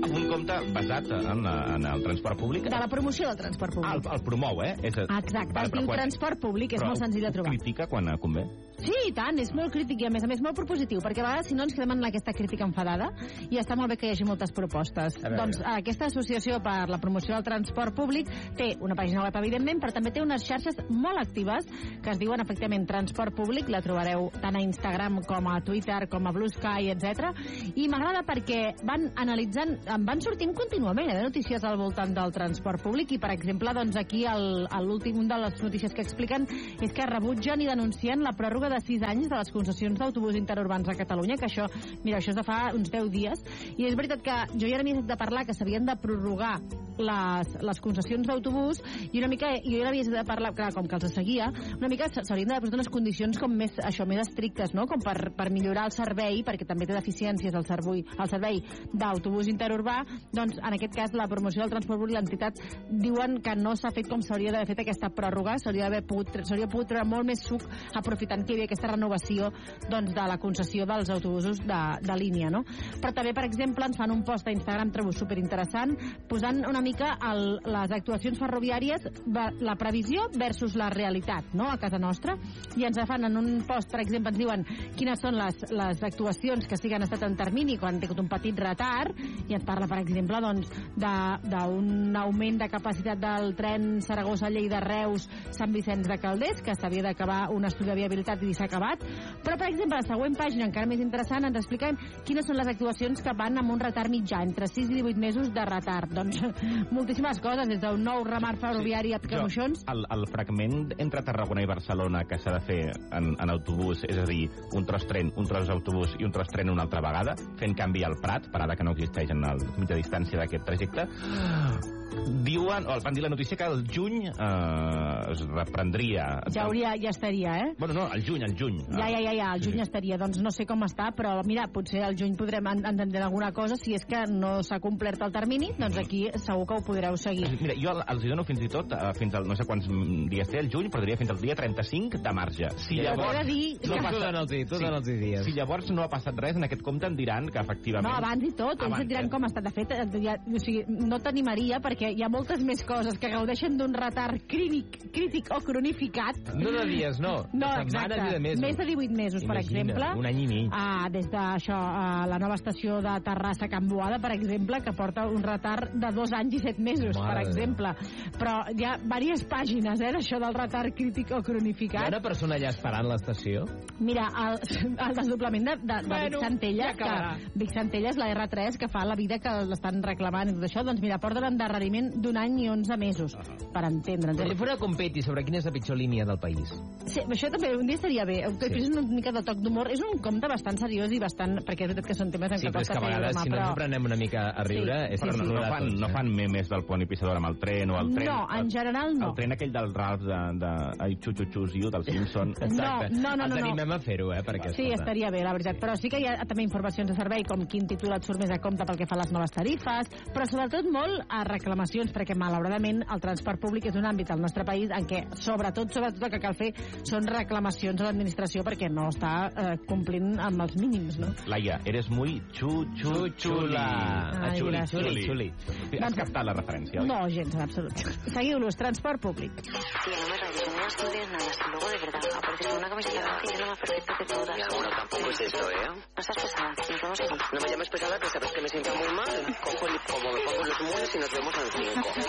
un compte basat en el transport públic. De la promoció del transport públic. El promou, Exacte, es diu transport públic, és molt senzill de trobar. Critica quan convé. Sí, i tant, és molt crític i a més molt propositiu, perquè a vegades si no ens quedem en aquesta crítica enfadada i està molt bé que hi hagi moltes propostes. Doncs aquesta associació per la promoció del transport públic té una pàgina web, evidentment, però també té unes xarxes molt actives que es diuen efectivament Transport Públic, la trobareu tant a Instagram com a Twitter, com a Blue Sky, etc. I m'agrada perquè van analitzant, van sortint contínuament de notícies al voltant del transport públic i, per exemple, doncs aquí l'últim de les notícies que expliquen és que rebutgen i denuncien la pròrroga de 6 anys de les concessions d'autobús interurbans a Catalunya, que això és de fa uns 10 dies, i és veritat que jo ja n'havia de parlar que s'havien de prorrogar les concessions d'autobús i una mica, jo n'havia de parlar, clar, com que els seguia, una mica s'haurien de posar unes condicions com més estrictes, no? Com per millorar el servei, perquè també té deficiències el servei d'autobús interurbà. Doncs en aquest cas la promoció del transport públic, l'entitat diuen que no s'ha fet com s'hauria d'haver fet aquesta pròrroga, s'hauria pogut treure molt més suc aprofitant que hi havia aquesta renovació doncs, de la concessió dels autobusos de línia, no? Però també, per exemple, ens fan un post a Instagram, trobo superinteressant, posant una mica les actuacions ferroviàries, la previsió versus la realitat, no?, a casa nostra, i ens fan en un post, per exemple, ens diuen quines són les actuacions que sí que han estat en termini quan han tingut un petit retard, i ens parla, per exemple, doncs, d'un augment de capacitat del tren Saragossa-Lleida-Reus Sant Vicenç de Calders, que s'havia d'acabar un estudi de viabilitat i s'ha acabat. Però, per exemple, a la següent pàgina, encara més interessant, ens expliquen quines són les actuacions que van amb un retard mitjà, entre 6 i 18 mesos de retard. Doncs moltíssimes coses, des d'un nou ramar ferroviari a Picamoixons. El fragment entre Tarragona i Barcelona que s'ha de fer en autobús, és a dir, un tros tren, un tros autobús i un tros tren una altra vegada, fent canvi al Prat, parada que no existeix en la mitja distància d'aquest trajecte, diuen, o van dir la notícia que el juny es reprendria. Ja estaria, eh? Bueno, no, el juny. Ja, el juny estaria. Doncs no sé com està, però mira, potser al juny podrem entendre alguna cosa, si és que no s'ha complert el termini, doncs aquí segur que ho podreu seguir. Mira, jo els dono fins i tot, fins al no sé quants dies té el juny, però diria fins al dia 35 de marge. Si llavors... Si llavors no ha passat res, en aquest compte em diran que efectivament... No, abans i tot, ells et diran com ha estat. De fet, o sigui, no t'animaria perquè hi ha moltes més coses que gaudeixen d'un retard crític o cronificat. No de dies, no. No, exacte. Més de 18 mesos, per exemple. Un any i mig. Des d'això, la nova estació de Terrassa-Can Boada, per exemple, que porta un retard de 2 anys i 7 mesos, per exemple. Però hi ha diverses pàgines, d'això del retard crític o cronificat. Hi ha una persona allà esperant l'estació? Mira, el desdoblament de Vic Centelles, Vic Centelles, la R3, que fa la vida que l'estan reclamant i tot això, doncs mira, porta l'endarreriment d'1 any i 11 mesos, per entendre'ns. Telefona competi sobre quina és la pitjor línia del país. Sí, això també un dia estaria bé. És una mica de toc d'humor. És un compte bastant seriós i bastant... perquè és veritat que són temes en què costa fer broma, però... Sí, però és que a vegades, si no ens prenem una mica a riure... No fan memes del pont i pissador amb el tren o el tren... No, en general no. El tren aquell del Ralph de Xuxuxusiu, del Simpson... No. Els animem a fer-ho, perquè... Sí, estaria bé, la veritat. Però sí que hi ha també informacions de servei, com quin títol et surt més a compte pel que fa a les noves tarifes, però sobretot molt a reclamacions, perquè malauradament el transport públic és un àmbit al nostre país en què sobretot el que cal fer són reclamacions a l'administració perquè no està complint amb els mínims, no? Laia, eres muy xula. Xuli. Has captat la referència, oi? No, gens, en absolut. Seguiu-los, transport públic. Tía, no me rayes, no estudies nada, si luego de verdad apareces con una camiseta blanca y es lo más perfecto que todas. Ya, bueno, tampoco es eso, ¿eh? No seas pesada, nos vemos aquí. No me llames pesada, que sabes que me siento muy mal. Como me pongo los muebles y nos vemos al 5.